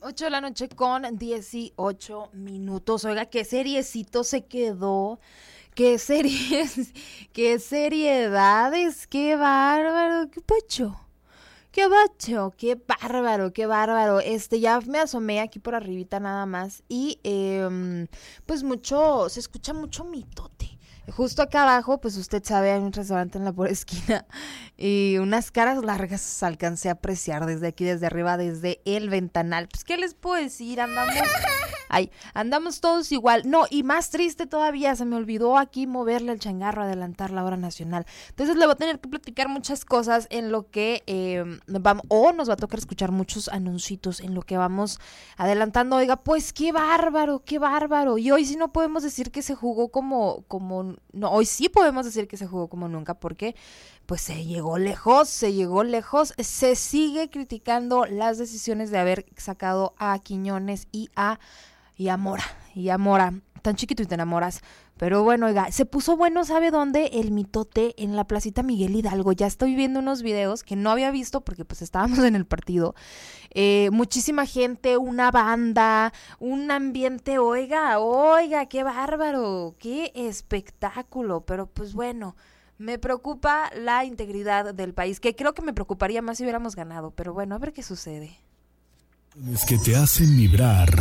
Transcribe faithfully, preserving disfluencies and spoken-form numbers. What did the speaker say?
ocho de la noche con dieciocho minutos. Oiga, qué seriecito se quedó. Qué series, qué seriedades, qué bárbaro, qué pacho. Qué bacho, qué bárbaro, qué bárbaro. Este, ya me asomé aquí por arribita nada más y eh, pues mucho, se escucha mucho mitote. Justo acá abajo, pues usted sabe, hay un restaurante en la pura esquina y unas caras largas alcancé a apreciar desde aquí, desde arriba, desde el ventanal. Pues, ¿qué les puedo decir? Andamos, ay, andamos todos igual. No, y más triste todavía, se me olvidó aquí moverle el changarro, adelantar la hora nacional. Entonces le voy a tener que platicar muchas cosas en lo que eh, vamos, o nos va a tocar escuchar muchos anuncios en lo que vamos adelantando. Oiga, pues qué bárbaro, qué bárbaro. Y hoy sí no podemos decir que se jugó como, como, no, hoy sí podemos decir que se jugó como nunca, porque pues se llegó lejos, se llegó lejos. Se sigue criticando las decisiones de haber sacado a Quiñones y a, y a Mora, y a Mora. Tan chiquito y te enamoras. Pero bueno, oiga, se puso bueno, ¿sabe dónde? El mitote en la Placita Miguel Hidalgo. Ya estoy viendo unos videos que no había visto porque pues estábamos en el partido. Eh, muchísima gente, una banda, un ambiente, oiga, oiga, qué bárbaro, qué espectáculo. Pero pues bueno, me preocupa la integridad del país, que creo que me preocuparía más si hubiéramos ganado. Pero bueno, a ver qué sucede. Es que te hacen vibrar.